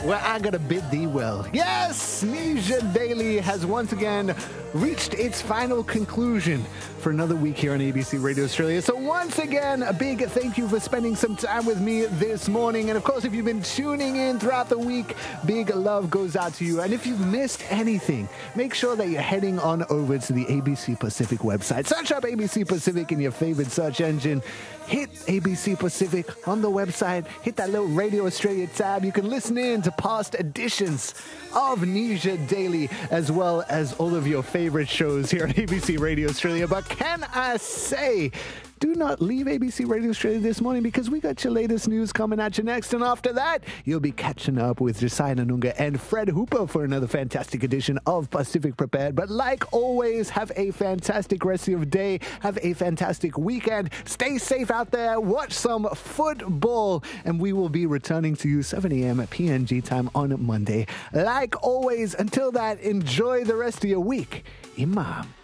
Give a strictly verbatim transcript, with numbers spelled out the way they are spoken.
where I gotta bid thee well. Yes, Nisha Daily has once again reached its final conclusion for another week here on A B C Radio Australia. So once again, a big thank you for spending some time with me this morning. And of course, if you've been tuning in throughout the week, big love goes out to you. And if you've missed anything, make sure that you're heading on over to the A B C Pacific website. Search up A B C Pacific in your favorite search engine. Hit A B C Pacific on the website. Hit that little Radio Australia tab. You can listen in to past editions of Nisha Daily, as well as all of your favorite shows here on A B C Radio Australia. But can I say, do not leave A B C Radio Australia this morning, because we got your latest news coming at you next. And after that, you'll be catching up with Josiah Nunga and Fred Hooper for another fantastic edition of Pacific Prepared. But like always, have a fantastic rest of your day. Have a fantastic weekend. Stay safe out there. Watch some football. And we will be returning to you seven a.m. at P N G time on Monday. Like always, until that, enjoy the rest of your week. Imam.